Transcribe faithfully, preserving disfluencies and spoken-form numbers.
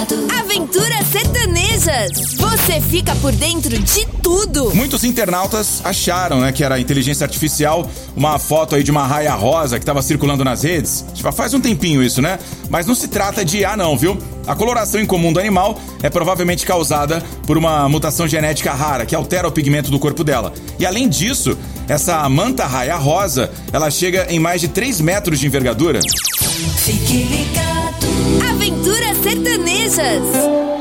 Aventuras Sertanejas. Você fica por dentro de tudo. Muitos internautas acharam, né, que era inteligência artificial, uma foto aí de uma raia rosa que estava circulando nas redes. Já faz um tempinho isso, né? Mas não se trata de I A não, viu? A coloração incomum do animal é provavelmente causada por uma mutação genética rara que altera o pigmento do corpo dela. E além disso, essa manta raia rosa, ela chega em mais de três metros de envergadura. Fique ligado. Aventuras Sertanejas.